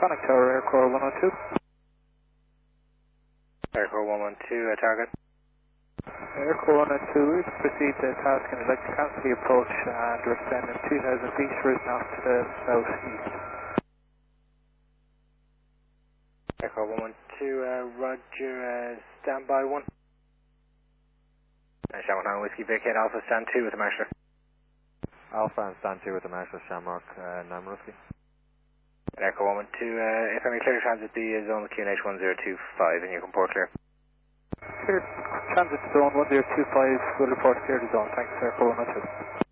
Connect Tower, Aircore 102. Aircore 112, target. Aircore 102, we've proceed to task and electric cancel the approach and we're sending 2,000 feet route north to the southeast. Aircore 112, Roger, standby 1. Shamrock 9 Whiskey, vacate Alpha, stand 2 with the Marshal. Alpha and stand 2 with the Marshal, Shamrock 9 Whiskey. Aircore 112, if any clear transit B is on the QNH 1025 and you can port clear. Clear transit zone 1025, will report clear to zone. Thanks, Aircore 102.